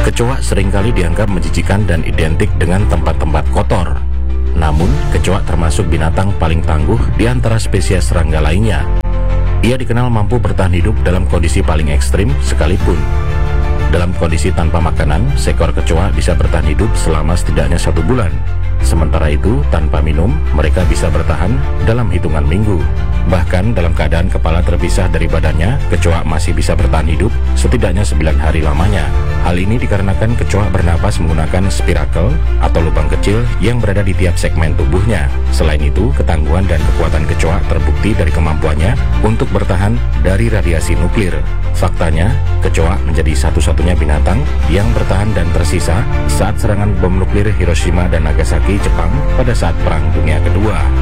Kecoa seringkali dianggap menjijikan dan identik dengan tempat-tempat kotor. Namun, kecoa termasuk binatang paling tangguh di antara spesies serangga lainnya. Ia dikenal mampu bertahan hidup dalam kondisi paling ekstrim sekalipun. Dalam kondisi tanpa makanan, seekor kecoa bisa bertahan hidup selama setidaknya 1 bulan. Sementara itu, tanpa minum, mereka bisa bertahan dalam hitungan minggu. Bahkan dalam keadaan kepala terpisah dari badannya, kecoa masih bisa bertahan hidup setidaknya 9 hari lamanya. Hal ini dikarenakan kecoa bernapas menggunakan spirakel atau lubang kecil yang berada di tiap segmen tubuhnya. Selain itu, ketangguhan dan kekuatan kecoa terbukti dari kemampuannya untuk bertahan dari radiasi nuklir. Faktanya, kecoa menjadi satu-satunya binatang yang bertahan dan tersisa saat serangan bom nuklir Hiroshima dan Nagasaki, Jepang pada saat Perang Dunia Kedua.